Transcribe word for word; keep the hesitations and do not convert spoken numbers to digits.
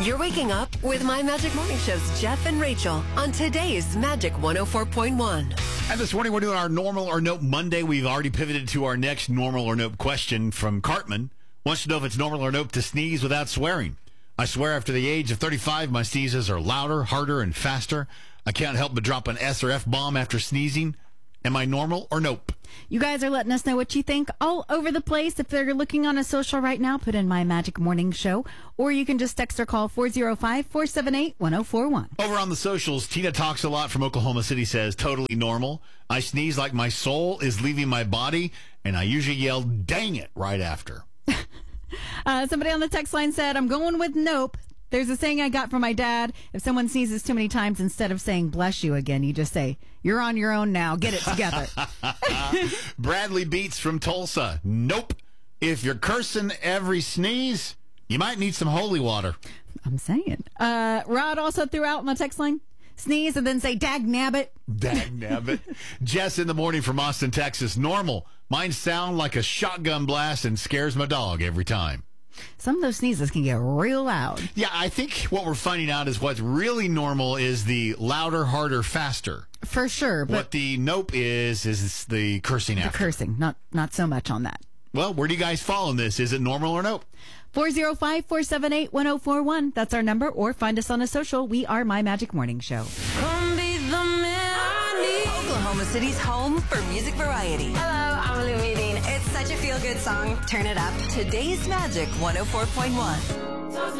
You're waking up with My Magic Morning Show's Jeff and Rachel on today's Magic one oh four point one. And this morning, we're doing our Normal or Nope Monday. We've already pivoted to our next Normal or Nope question from Cartman. Wants to know if it's normal or nope to sneeze without swearing. I swear after the age of thirty-five, my sneezes are louder, harder, and faster. I can't help but drop an S or F-bomb after sneezing. Am I normal or nope? You guys are letting us know what you think all over the place. If they're looking on a social right now, put in My Magic Morning Show, or you can just text or call four oh five, four seven eight, one oh four one. Over on the socials, Tina Talks a Lot from Oklahoma City says, totally normal. I sneeze like my soul is leaving my body, and I usually yell, dang it, right after. uh, somebody on the text line said, I'm going with nope. There's a saying I got from my dad. If someone sneezes too many times, instead of saying bless you again, you just say, you're on your own now. Get it together. Bradley Beats from Tulsa. Nope. If you're cursing every sneeze, you might need some holy water. I'm saying. Uh, Rod also threw out on the text line, sneeze and then say, dag nabbit. Dag nabbit. Jess in the morning from Austin, Texas. Normal. Mine sound like a shotgun blast and scares my dog every time. Some of those sneezes can get real loud. Yeah, I think what we're finding out is what's really normal is the louder, harder, faster. For sure. But what the nope is, is the cursing the after. cursing, not not so much on that. Well, where do you guys fall on this? Is it normal or nope? four oh five, four seven eight, one oh four one. That's our number. Or find us on a social. We are My Magic Morning Show. Come be the man I need. Oklahoma City's home for music variety. Hello, I'm Lou Meeting. It's such a feel-good song. Turn it up. Today's Magic one oh four point one.